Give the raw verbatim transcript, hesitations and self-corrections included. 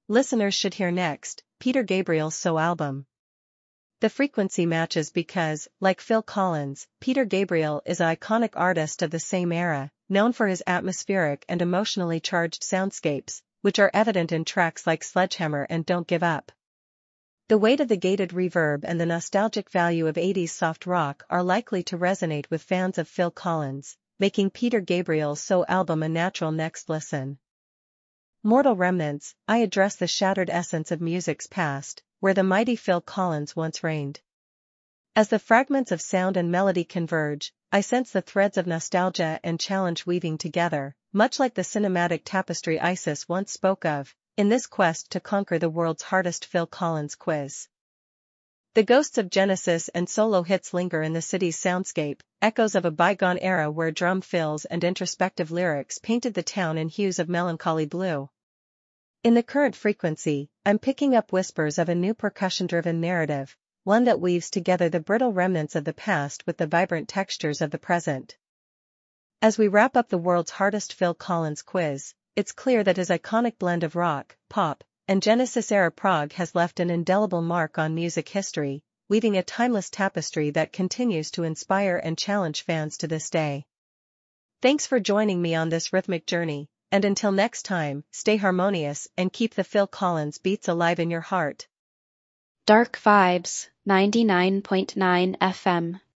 listeners should hear next, Peter Gabriel's So album. The frequency matches because, like Phil Collins, Peter Gabriel is an iconic artist of the same era, known for his atmospheric and emotionally charged soundscapes, which are evident in tracks like Sledgehammer and Don't Give Up. The weight of the gated reverb and the nostalgic value of eighties soft rock are likely to resonate with fans of Phil Collins, making Peter Gabriel's So album a natural next listen. Mortal Remnants, I address the shattered essence of music's past, where the mighty Phil Collins once reigned. As the fragments of sound and melody converge, I sense the threads of nostalgia and challenge weaving together, much like the cinematic tapestry Isis once spoke of, in this quest to conquer the world's hardest Phil Collins quiz. The ghosts of Genesis and solo hits linger in the city's soundscape, echoes of a bygone era where drum fills and introspective lyrics painted the town in hues of melancholy blue. In the current frequency, I'm picking up whispers of a new percussion-driven narrative, one that weaves together the brittle remnants of the past with the vibrant textures of the present. As we wrap up the world's hardest Phil Collins quiz, it's clear that his iconic blend of rock, pop, and Genesis-era prog has left an indelible mark on music history, weaving a timeless tapestry that continues to inspire and challenge fans to this day. Thanks for joining me on this rhythmic journey. And until next time, stay harmonious and keep the Phil Collins beats alive in your heart. Dark Vibes, ninety-nine point nine F M.